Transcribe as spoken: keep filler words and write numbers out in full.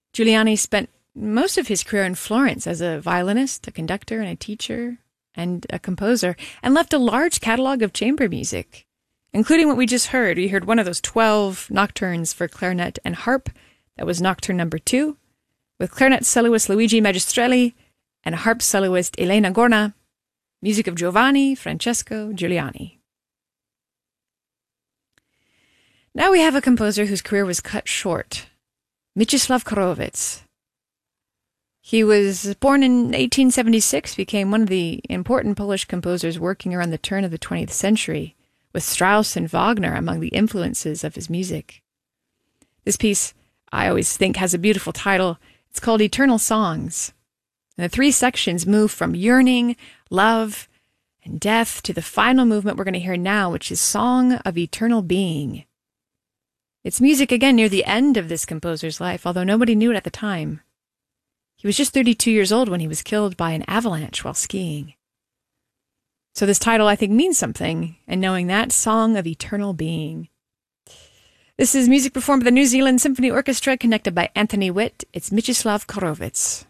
Giuliani spent most of his career in Florence as a violinist, a conductor, and a teacher, and a composer, and left a large catalog of chamber music, including what we just heard. We heard one of those twelve nocturnes for clarinet and harp. That was Nocturne number two, with clarinet soloist Luigi Magistrelli and harp soloist Elena Gorna, music of Giovanni Francesco Giuliani. Now we have a composer whose career was cut short, Mieczysław Horowitz. He was born in eighteen seventy-six, became one of the important Polish composers working around the turn of the twentieth century, with Strauss and Wagner among the influences of his music. This piece, I always think, has a beautiful title. It's called Eternal Songs. And the three sections move from yearning, love, and death to the final movement we're going to hear now, which is Song of Eternal Being. It's music, again, near the end of this composer's life, although nobody knew it at the time. He was just thirty-two years old when he was killed by an avalanche while skiing. So this title, I think, means something, and knowing that, Song of Eternal Being. This is music performed by the New Zealand Symphony Orchestra, conducted by Anthony Witt. It's Mieczysław Horowitz.